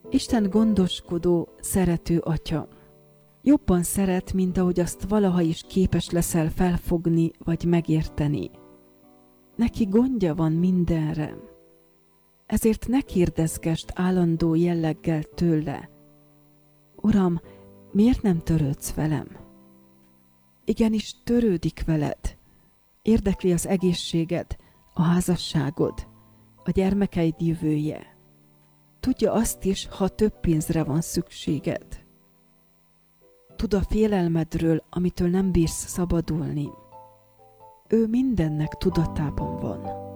Isten gondoskodó, szerető Atya. Jobban szeret, mint ahogy azt valaha is képes leszel felfogni vagy megérteni. Neki gondja van mindenre. Ezért ne kérdezgesd állandó jelleggel tőle: Uram, miért nem törődsz velem? Igenis törődik veled. Érdekli az egészséged, a házasságod, a gyermekeid jövője. Tudja azt is, ha több pénzre van szükséged. Tud a félelmedről, amitől nem bírsz szabadulni. Ő mindennek tudatában van.